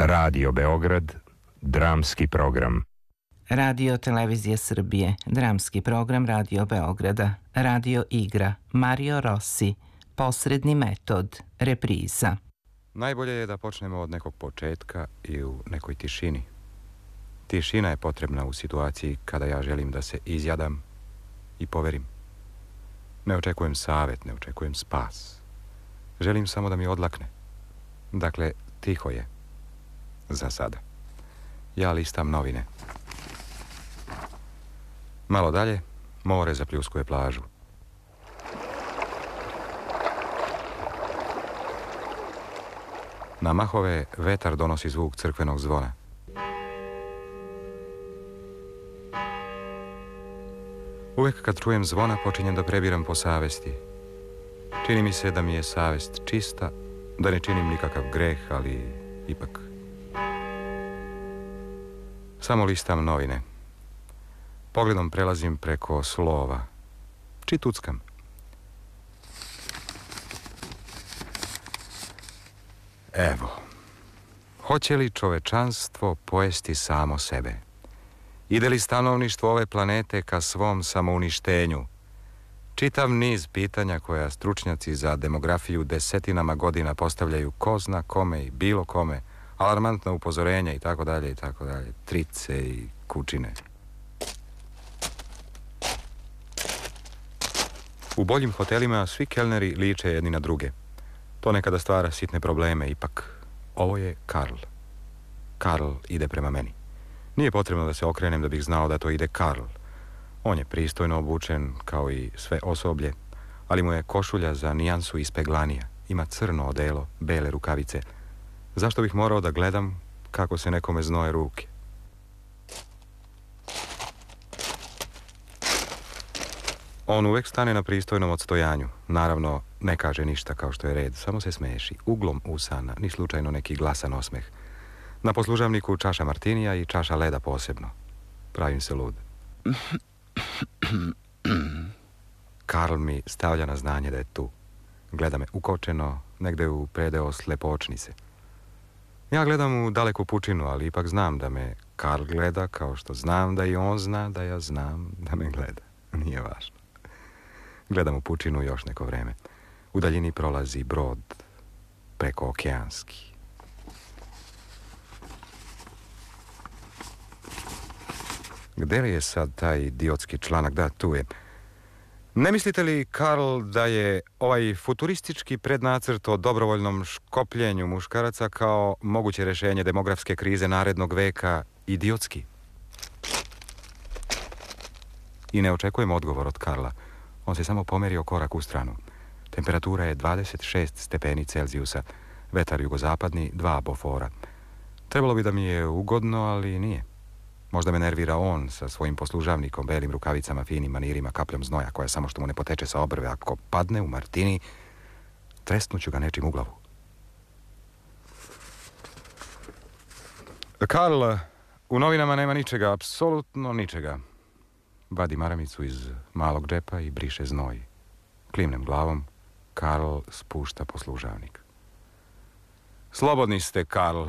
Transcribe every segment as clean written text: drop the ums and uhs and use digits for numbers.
Radio Beograd, dramski program. Radio Televizije Srbije, dramski program Radio Beograda, Radio Igra, Mario Rossi, Posredni metod, repriza. Najbolje je da počnemo od nekog početka i u nekoj tišini. Tišina je potrebna u situaciji kada ja želim da se izjadam i poverim. Ne očekujem savjet, ne očekujem spas. Želim samo da mi odlakne. Dakle, tiho je. Za sada. Ja listam novine. Malo dalje, more zapljuskuje plažu. Na mahove vetar donosi zvuk crkvenog zvona. Uvijek kad čujem zvona počinjem da prebiram po savesti. Čini mi se da mi je savest čista, da ne činim nikakav greh, ali ipak. Samo listam novine. Pogledom prelazim preko slova. Čituckam. Evo. Hoće li čovečanstvo pojesti samo sebe? Ide li stanovništvo ove planete ka svom samouništenju? Čitav niz pitanja koja stručnjaci za demografiju desetinama godina postavljaju ko zna kome i bilo kome, alarmantna upozorenja i tako dalje, trice i kučine. U boljim hotelima svi kelneri liče jedni na druge. To nekada stvara sitne probleme, ipak ovo je Karl. Karl ide prema meni. Nije potrebno da se okrenem da bih znao da to ide Karl. On je pristojno obučen kao i sve osoblje, ali mu je košulja za nijansu ispeglanija. Ima crno odelo, bele rukavice. Zašto bih morao da gledam kako se nekome znoje ruke? On uvek stane na pristojnom odstojanju. Naravno, ne kaže ništa kao što je red, samo se smeši, uglom usana, ni slučajno neki glasan osmeh. Na poslužavniku čaša martinija i čaša leda posebno. Pravim se lud. Karl mi stavlja na znanje da je tu. Gleda me ukočeno, negde u predeo slepočnice. Ja gledam u daleku pučinu, ali ipak znam da me Karl gleda, kao što znam da i on zna da ja znam da me gleda. Nije važno. Gledam u pučinu još neko vreme. U daljini prolazi brod preko okeanski. Gde li je sad taj idiotski članak? Da, tu je. Ne mislite li, Karl, da je ovaj futuristički prednacrt o dobrovoljnom škopljenju muškaraca kao moguće rješenje demografske krize narednog veka idiotski? I ne očekujem odgovor od Karla. On se samo pomerio korak u stranu. Temperatura je 26 stepeni Celzijusa. Vetar jugozapadni, 2 bofora. Trebalo bi da mi je ugodno, ali nije. Možda me nervira on sa svojim poslužavnikom, belim rukavicama, finim manirima, kapljom znoja koja samo što mu ne poteče sa obrve. Ako padne u martini, tresnuću ga nečim u glavu. Karl, u novinama nema ničega, apsolutno ničega. Vadi maramicu iz malog džepa i briše znoj. Klimnem glavom, Karl spušta poslužavnik. Slobodni ste, Karl.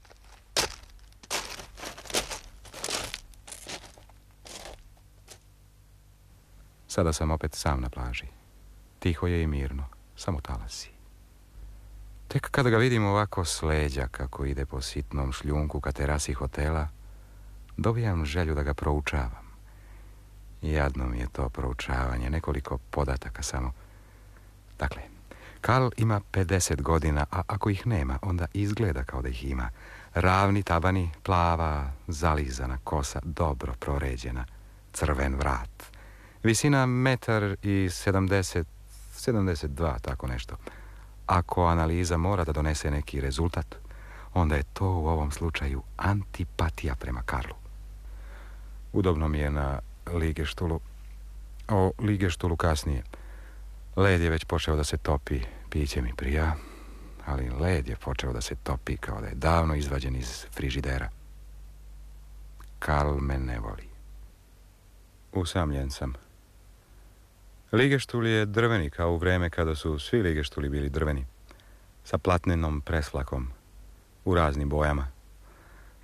Sada sam opet sam na plaži. Tiho je i mirno, samo talasi. Tek kada ga vidim ovako s leđa kako ide po sitnom šljunku ka terasi hotela, dobijam želju da ga proučavam. Jadno mi je to proučavanje, nekoliko podataka samo. Dakle, Karl ima 50 godina, a ako ih nema, onda izgleda kao da ih ima. Ravni tabani, plava, zalizana kosa, dobro proređena, crven vrat. Visina 1,70 m, 72, tako nešto. Ako analiza mora da donese neki rezultat, onda je to u ovom slučaju antipatija prema Karlu. Udobno mi je na ligeštulu. O ligeštulu kasnije. Led je već počeo da se topi, piće mi prija, ali led je počeo da se topi kao da je davno izvađen iz frižidera. Karl me ne voli. Usamljen sam. Ligeštul je drveni kao u vreme kada su svi ligeštuli bili drveni. Sa platnenom presvlakom. U raznim bojama.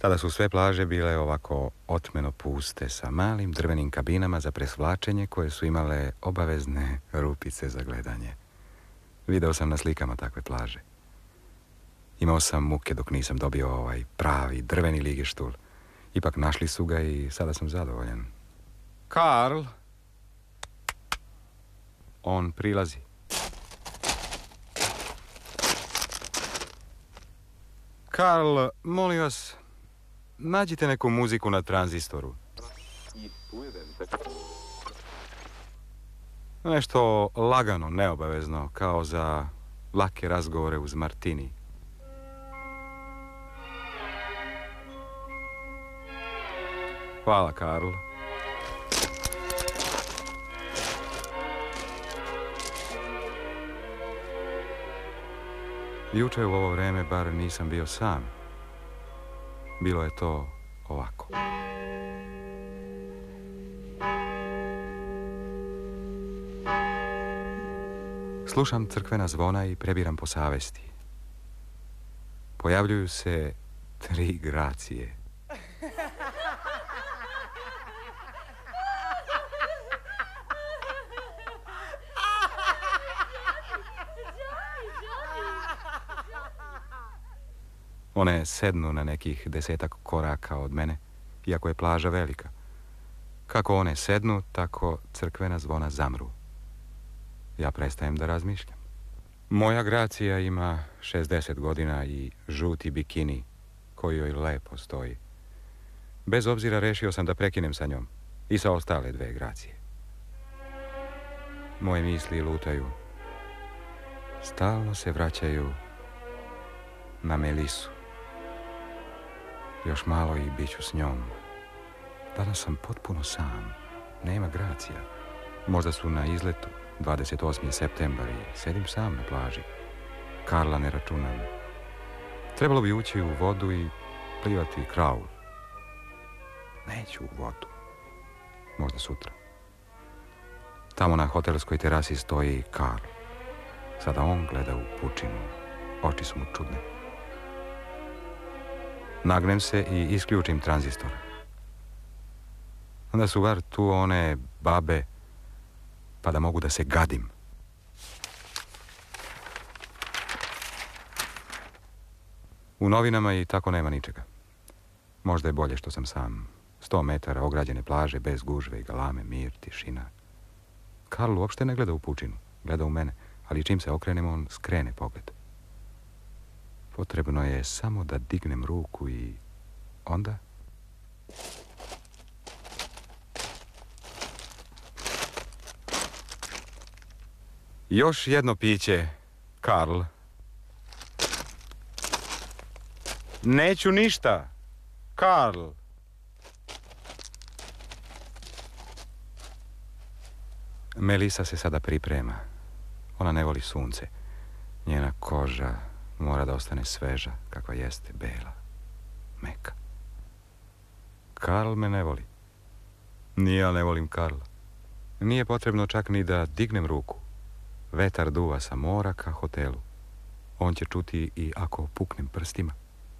Tada su sve plaže bile ovako otmeno puste, sa malim drvenim kabinama za presvlačenje koje su imale obavezne rupice za gledanje. Video sam na slikama takve plaže. Imao sam muke dok nisam dobio ovaj pravi drveni ligeštulj. Ipak našli su ga i sada sam zadovoljan. Karl! On prilazi. Karl, molim vas, nađite neku muziku na tranzistoru. Nešto lagano, neobavezno, kao za lake razgovore uz martini. Hvala, Karl. Juče u ovo vreme bar nisam bio sam. Bilo je to ovako. Slušam crkvena zvona i prebiram po savesti. Pojavljuju se 3 gracije. One sednu na nekih 10-ak koraka od mene, iako je plaža velika. Kako one sednu, tako crkvena zvona zamru. Ja prestajem da razmišljam. Moja Gracija ima 60 godina i žuti bikini koji joj lepo stoji. Bez obzira rešio sam da prekinem sa njom i sa ostale 2 Gracije. Moje misli lutaju. Stalno se vraćaju na Melisu. Još malo i bit ću s njom. Danas sam potpuno sam. Nema Gracija. Možda su na izletu. 28. septembar i sedim sam na plaži. Karla ne računam. Trebalo bi ući u vodu i plivati kraul. Neću u vodu. Možda sutra. Tamo na hotelskoj terasi stoji Karl. Sada on gleda u pučinu. Oči su mu čudne. Nagnem se i isključim tranzistor. Onda su bar tu one babe, pa da mogu da se gadim. U novinama i tako nema ničega. Možda je bolje što sam sam. 100 metara ograđene plaže, bez gužve i galame, mir, tišina. Karl uopšte ne gleda u pučinu, gleda u mene, ali čim se okrenem, on skrene pogled. Potrebno je samo da dignem ruku i onda... Još jedno piće, Karl. Neću ništa, Karl. Melisa se sada priprema. Ona ne voli sunce. Njena koža mora da ostane sveža, kakva jeste, bela, meka. Karl me ne voli. Ni ja ne volim Karla. Nije potrebno čak ni da dignem ruku. Vetar duva sa mora ka hotelu. On će čuti i ako puknem prstima.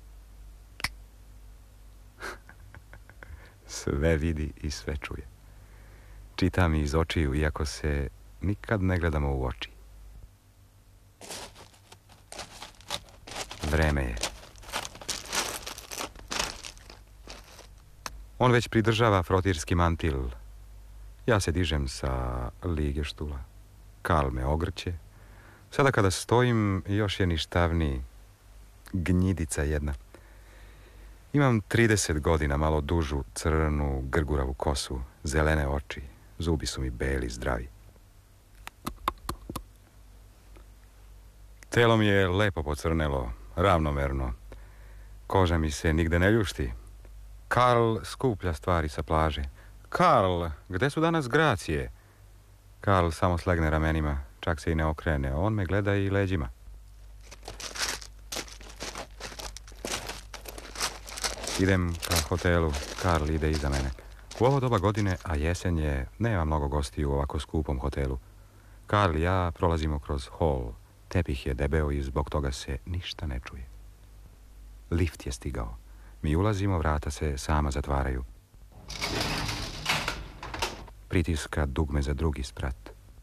Sve vidi i sve čuje. Čita mi iz očiju, iako se nikad ne gledamo u oči. Vreme je. On već pridržava frotirski mantil. Ja se dižem sa ligeštula. Karl me ogrće. Sada kada stojim, još je ništavniji. Gnjidica jedna. Imam 30 godina, malo dužu, crnu, grguravu kosu, zelene oči. Zubi su mi beli, zdravi. Telo mi je lepo pocrnelo, ravnomerno. Koža mi se nigde ne ljušti. Karl skuplja stvari sa plaže. Karl, gde su danas Gracije? Karl samo slegne ramenima, čak se i ne okrene. On me gleda i leđima. Idem ka hotelu, Karl ide iza mene. U ovo doba godine, a jesen je, nema mnogo gostiju u ovako skupom hotelu. Karl i ja prolazimo kroz hol. Tepih je debeo i zbog toga se ništa ne čuje. Lift je stigao. Mi ulazimo, vrata se sama zatvaraju. Pritiska dugme za drugi sprat.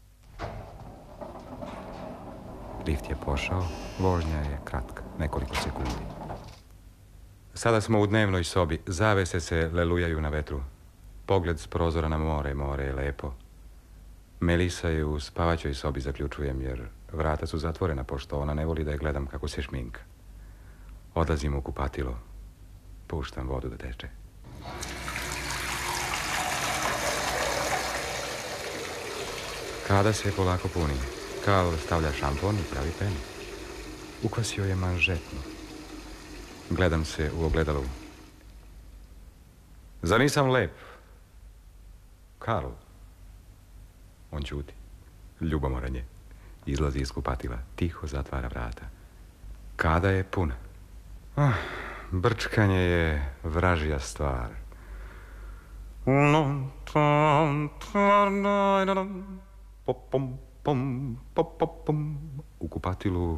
Lift je pošao, vožnja je kratka, nekoliko sekundi. Sada smo u dnevnoj sobi, zavese se lelujaju na vetru. Pogled s prozora na more, more je lepo. Melisa je u spavaćoj sobi, zaključujem, jer vrata su zatvorena, pošto ona ne voli da je gledam kako se šminka. Odlazim u kupatilo, puštam vodu da teče. Kada se polako puni. Karl stavlja šampon i pravi penu. Ukvasio je manžetnu. Gledam se u ogledalu. Zar nisam lep? Karl. On ćuti. Ljubomoran je. Izlazi iz kupatila. Tiho zatvara vrata. Kada je puna. Brčkanje je vražija stvar. U kupatilu